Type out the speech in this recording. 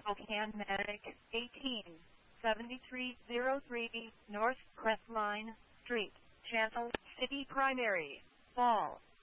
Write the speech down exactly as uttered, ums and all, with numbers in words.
Spokane Medic, eighteen seventy-three oh three North Crestline Street, Chancel City Primary, Fall.